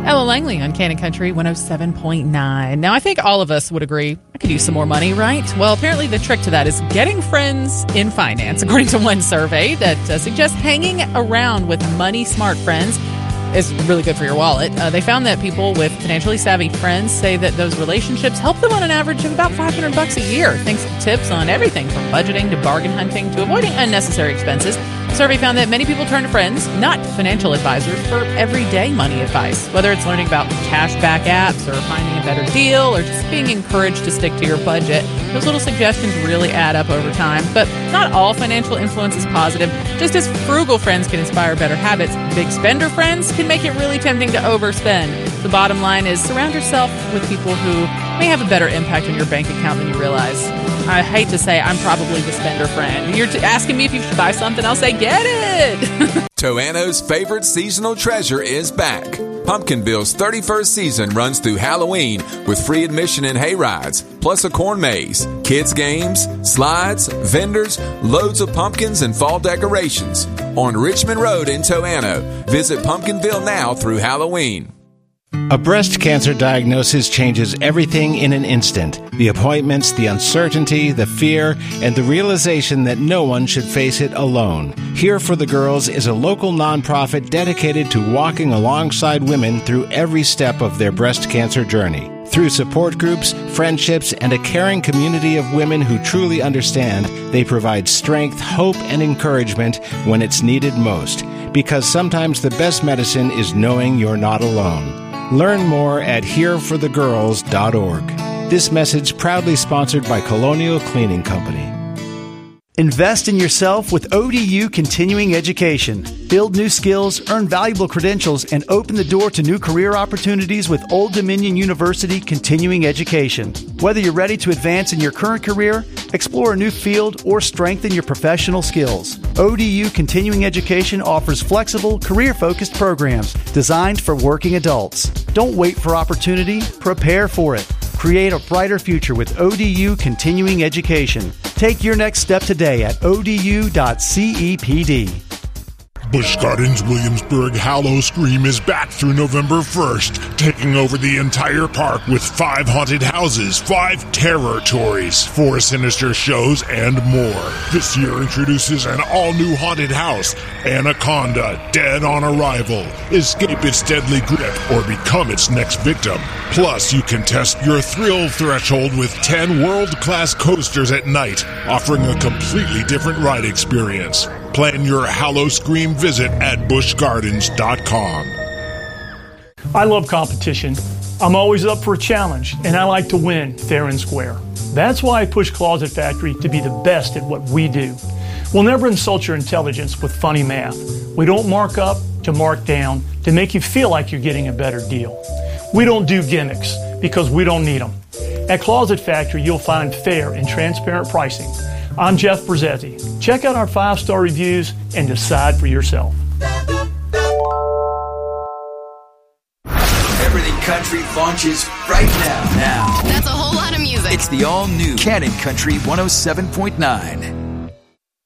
Ella Langley on Cannon Country 107.9. Now, I think all of us would agree I could use some more money, right? Well, apparently the trick to that is getting friends in finance. According to one survey that suggests hanging around with money-smart friends is really good for your wallet. They found that people with financially savvy friends say that those relationships help them on an average of about $500 a year, thanks to tips on everything from budgeting to bargain hunting to avoiding unnecessary expenses. The survey found that many people turn to friends, not financial advisors, for everyday money advice, whether it's learning about cashback apps or finding a better deal or just being encouraged to stick to your budget. Those little suggestions really add up over time, but not all financial influence is positive. Just as frugal friends can inspire better habits, big spender friends can make it really tempting to overspend. The bottom line is surround yourself with people who may have a better impact on your bank account than you realize. I hate to say I'm probably the spender friend. You're asking me if you should buy something, I'll say, get it! Toano's favorite seasonal treasure is back. Pumpkinville's 31st season runs through Halloween with free admission and hay rides, plus a corn maze, kids' games, slides, vendors, loads of pumpkins, and fall decorations. On Richmond Road in Toano. Visit Pumpkinville now through Halloween. A breast cancer diagnosis changes everything in an instant. The appointments, the uncertainty, the fear, and the realization that no one should face it alone. Here for the Girls is a local nonprofit dedicated to walking alongside women through every step of their breast cancer journey. Through support groups, friendships, and a caring community of women who truly understand, they provide strength, hope, and encouragement when it's needed most. Because sometimes the best medicine is knowing you're not alone. Learn more at hereforthegirls.org. This message proudly sponsored by Colonial Cleaning Company. Invest in yourself with ODU Continuing Education. Build new skills, earn valuable credentials, and open the door to new career opportunities with Old Dominion University Continuing Education. Whether you're ready to advance in your current career, explore a new field, or strengthen your professional skills, ODU Continuing Education offers flexible, career-focused programs designed for working adults. Don't wait for opportunity, prepare for it. Create a brighter future with ODU Continuing Education. Take your next step today at odu.cepd. Busch Gardens Williamsburg Hallow Scream is back through November 1st, taking over the entire park with 5 haunted houses, 5 terror toys, 4 sinister shows, and more. This year introduces an all-new haunted house, Anaconda, Dead on Arrival. Escape its deadly grip or become its next victim. Plus, you can test your thrill threshold with 10 world-class coasters at night, offering a completely different ride experience. Plan your Hallow Scream visit at buschgardens.com. I love competition. I'm always up for a challenge, and I like to win fair and square. That's why I push Closet Factory to be the best at what we do. We'll never insult your intelligence with funny math. We don't mark up to mark down to make you feel like you're getting a better deal. We don't do gimmicks because we don't need them. At Closet Factory, you'll find fair and transparent pricing. I'm Jeff Brzezzi. Check out our 5-star reviews and decide for yourself. Everything Country launches right now. That's a whole lot of music. It's the all-new Cannon Country 107.9.